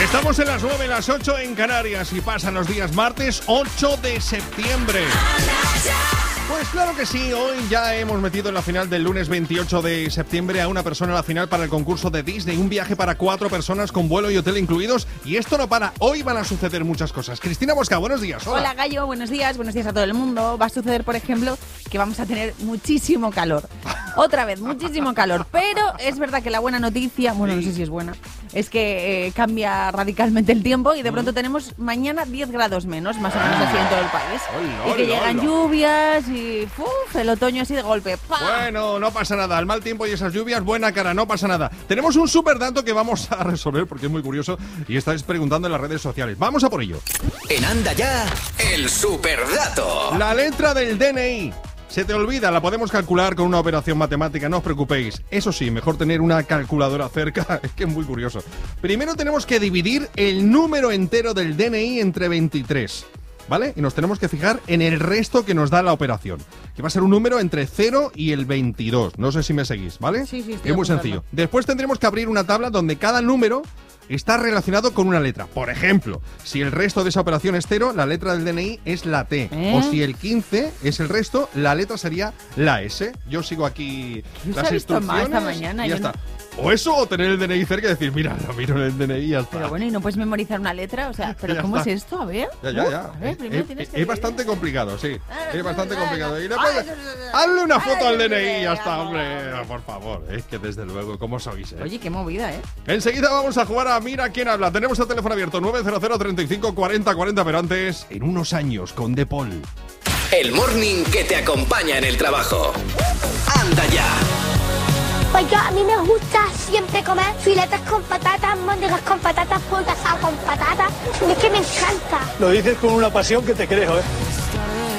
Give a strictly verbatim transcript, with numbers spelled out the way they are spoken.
Estamos en las nueve, las ocho en Canarias y pasan los días martes ocho de septiembre. Pues claro que sí, hoy ya hemos metido en la final del lunes veintiocho de septiembre a una persona a la final para el concurso de Disney, un viaje para cuatro personas con vuelo y hotel incluidos, y esto no para, hoy van a suceder muchas cosas. Cristina Mosca, buenos días. Hola. Hola Gallo, buenos días, buenos días a todo el mundo. Va a suceder, por ejemplo, que vamos a tener muchísimo calor. Otra vez, muchísimo calor, pero es verdad que la buena noticia, bueno, no sé si es buena, es que eh, cambia radicalmente el tiempo y de pronto tenemos mañana diez grados menos, más o menos así en todo el país. Hola, y que hola, llegan hola. lluvias y uf, el otoño así de golpe. ¡Pah! Bueno, no pasa nada, el mal tiempo y esas lluvias, buena cara, no pasa nada. Tenemos un super dato que vamos a resolver porque es muy curioso y estáis preguntando en las redes sociales. Vamos a por ello. En Anda Ya, el superdato. La letra del D N I. Se te olvida, la podemos calcular con una operación matemática, no os preocupéis. Eso sí, mejor tener una calculadora cerca, es que es muy curioso. Primero tenemos que dividir el número entero del D N I entre veintitrés, ¿vale? Y nos tenemos que fijar en el resto que nos da la operación, que va a ser un número entre cero y el veintidós. No sé si me seguís, ¿vale? Sí, sí, estoy es muy apuntando. sencillo. Después tendremos que abrir una tabla donde cada número está relacionado con una letra. Por ejemplo, si el resto de esa operación es cero, la letra del D N I es la T. ¿Eh? O si el quince es el resto, la letra sería la S. Yo sigo aquí ¿Quién se las ha visto más instrucciones esta mañana? y ya Yo no- está. O eso, o tener el D N I cerca y decir, mira, lo miro en el D N I y ya está. Pero bueno, ¿y no puedes memorizar una letra? O sea, ¿pero Ya cómo está. es esto? A ver. Ya, ya, Uf, ya. A ver, primero Es, tienes es- que... es bastante complicado, sí. Es bastante ah, complicado. Y le ah, puedes- ah, ah, hazle una ah, foto al ah, D N I y ya ah, está, ah, hombre. ah, Por favor, es que desde luego, ¿cómo sois, eh? Oye, qué movida, ¿eh? Enseguida vamos a jugar a Mira quién habla. Tenemos el teléfono abierto nueve cero cero, treinta y cinco, cuarenta, cuarenta, pero antes, en unos años, con De Paul. El morning que te acompaña en el trabajo. Anda Ya. Pues yo, a mí me gusta siempre comer filetes con patatas, móndigas con patatas, pollo asado con patatas. Es que me encanta. Lo dices con una pasión que te creo, ¿eh?